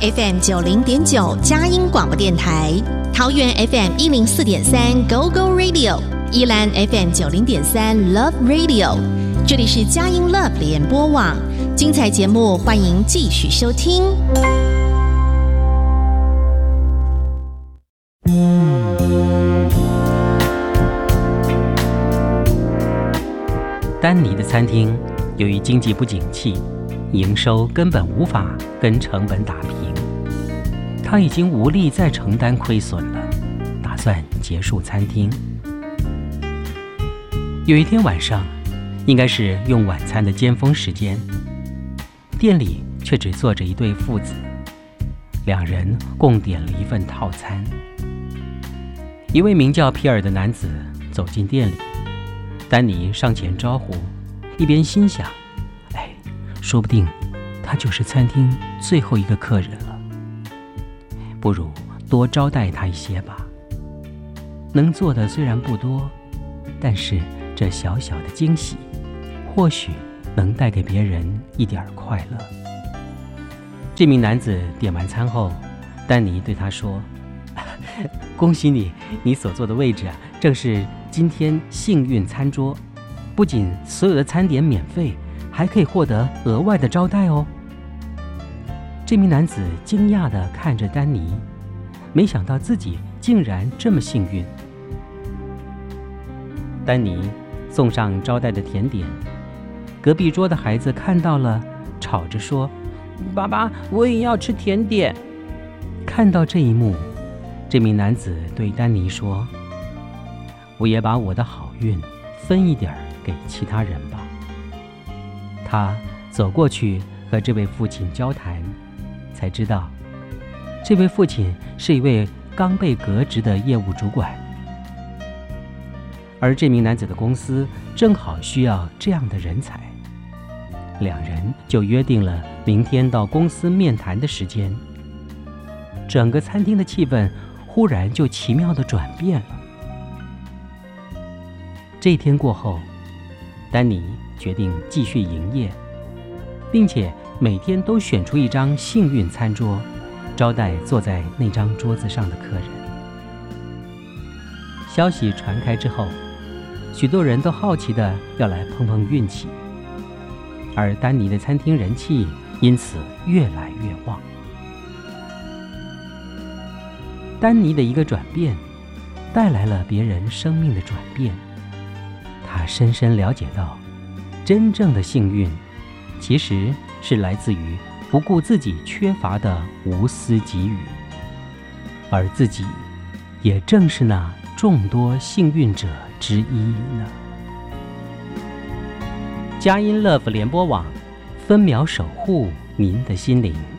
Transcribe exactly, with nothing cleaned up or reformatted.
F M 九零点九佳音广播电台，桃园 F M 一零四点三 Go Go Radio， 宜兰 F M 九零点三 Love Radio。这里是佳音 Love 联播网，精彩节目欢迎继续收听。 丹尼的餐厅由于经济不景气，营收根本无法跟成本打平，他已经无力再承担亏损了，打算结束餐厅。有一天晚上，应该是用晚餐的尖峰时间，店里却只坐着一对父子，两人共点了一份套餐。一位名叫皮尔的男子走进店里，丹尼上前招呼，一边心想，哎，说不定他就是餐厅最后一个客人了，不如多招待他一些吧。能做的虽然不多，但是这小小的惊喜或许能带给别人一点快乐。这名男子点完餐后，丹尼对他说，恭喜你，你所坐的位置啊，正是今天幸运餐桌，不仅所有的餐点免费，还可以获得额外的招待哦。这名男子惊讶地看着丹尼，没想到自己竟然这么幸运。丹尼送上招待的甜点，隔壁桌的孩子看到了，吵着说，爸爸，我也要吃甜点。看到这一幕，这名男子对丹尼说，我也把我的好运分一点给其他人吧。他走过去和这位父亲交谈，才知道这位父亲是一位刚被革职的业务主管，而这名男子的公司正好需要这样的人才。两人就约定了明天到公司面谈的时间。整个餐厅的气氛忽然就奇妙地转变了。这一天过后，丹尼决定继续营业，并且每天都选出一张幸运餐桌，招待坐在那张桌子上的客人。消息传开之后，许多人都好奇地要来碰碰运气，而丹尼的餐厅人气因此越来越旺。丹尼的一个转变带来了别人生命的转变，他深深了解到，真正的幸运其实是来自于不顾自己缺乏的无私给予，而自己也正是那众多幸运者之一呢。佳音 Love 联播网，分秒守护您的心灵。